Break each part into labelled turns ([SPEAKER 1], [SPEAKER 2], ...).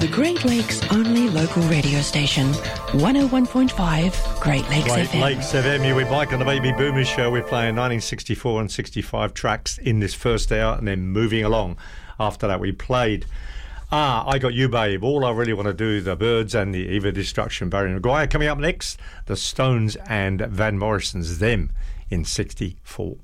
[SPEAKER 1] The Great Lakes only local radio station, 101.5 Great Lakes FM.
[SPEAKER 2] Great Lakes FM, you with Mike on the Baby Boomers show. We're playing 1964 and 65 tracks in this first hour and then moving along. After that we played I Got You Babe, All I Really Want to Do, The Byrds and the Eva Destruction, Barry Maguire. Coming up next, The Stones and Van Morrison's Them in 64.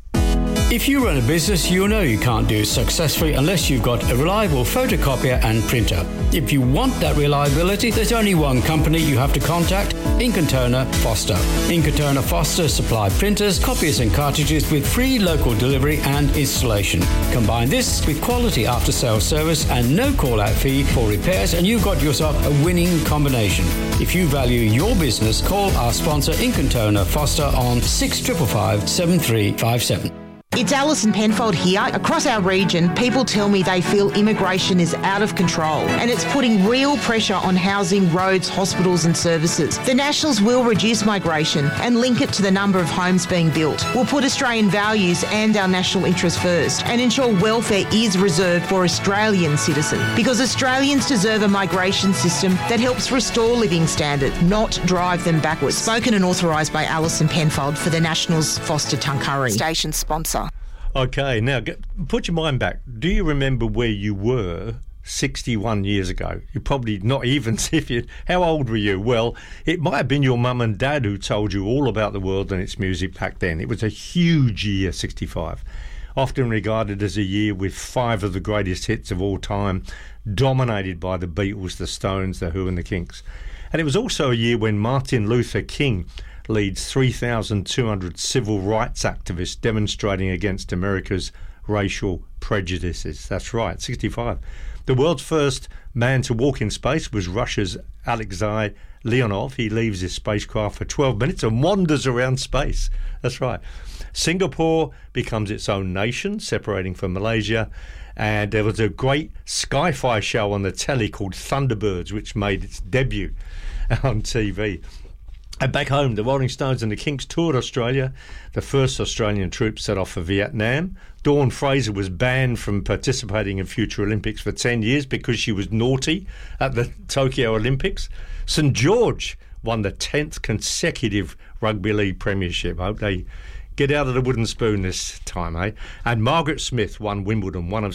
[SPEAKER 3] If you run a business, you know you can't do it successfully unless you've got a reliable photocopier and printer. If you want that reliability, there's only one company you have to contact, Ink & Toner Foster. Ink & Toner Foster supply printers, copiers and cartridges with free local delivery and installation. Combine this with quality after-sales service and no call-out fee for repairs and you've got yourself a winning combination. If you value your business, call our sponsor Ink & Toner Foster on 6555 7357.
[SPEAKER 4] It's Alison Penfold here. Across our region, people tell me they feel immigration is out of control and it's putting real pressure on housing, roads, hospitals and services. The Nationals will reduce migration and link it to the number of homes being built. We'll put Australian values and our national interests first and ensure welfare is reserved for Australian citizens because Australians deserve a migration system that helps restore living standards, not drive them backwards. Spoken and authorised by Alison Penfold for the Nationals Foster Tuncurry. Station sponsor.
[SPEAKER 2] Okay, now put your mind back. Do you remember where you were 61 years ago? You probably not even if you. How old were you? Well, it might have been your mum and dad who told you all about the world and its music back then. It was a huge year, 65. Often regarded as a year with 5 of the greatest hits of all time, dominated by the Beatles, the Stones, the Who and the Kinks. And it was also a year when Martin Luther King leads 3,200 civil rights activists demonstrating against America's racial prejudices. That's right, 65. The world's first man to walk in space was Russia's Alexei Leonov. He leaves his spacecraft for 12 minutes and wanders around space. That's right. Singapore becomes its own nation, separating from Malaysia. And there was a great sci-fi show on the telly called Thunderbirds, which made its debut on TV. And back home, the Rolling Stones and the Kinks toured Australia. The first Australian troops set off for Vietnam. Dawn Fraser was banned from participating in future Olympics for 10 years because she was naughty at the Tokyo Olympics. St George won the 10th consecutive Rugby League Premiership. I hope they get out of the wooden spoon this time, eh? And Margaret Smith won Wimbledon, one of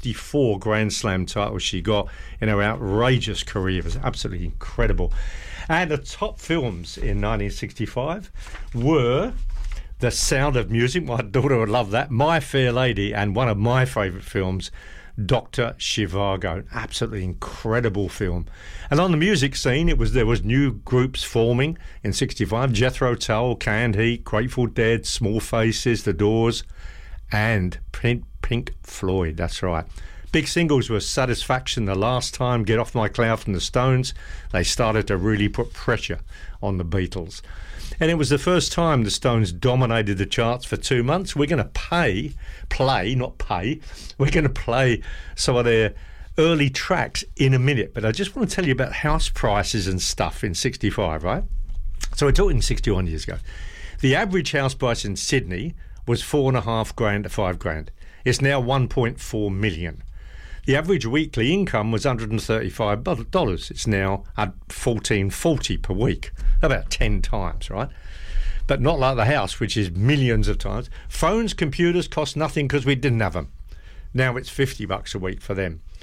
[SPEAKER 2] 64 Grand Slam titles she got in her outrageous career. It was absolutely incredible. And the top films in 1965 were The Sound of Music. My daughter would love that. My Fair Lady, and one of my favourite films, Dr. Zhivago. Absolutely incredible film. And on the music scene, there was new groups forming in 65. Jethro Tull, Canned Heat, Grateful Dead, Small Faces, The Doors, and Pink Floyd. That's right. Big singles were Satisfaction, The Last Time, Get Off My Cloud from the Stones. They started to really put pressure on the Beatles. And it was the first time the Stones dominated the charts for 2 months. We're going to we're going to play some of their early tracks in a minute. But I just want to tell you about house prices and stuff in 65, right? So we're talking 61 years ago. The average house price in Sydney was $4,500 to $5,000. It's now $1.4 million. The average weekly income was $135. It's now at $1,440 per week, about 10 times, right? But not like the house, which is millions of times. Phones, computers cost nothing because we didn't have them. Now it's $50 a week for them.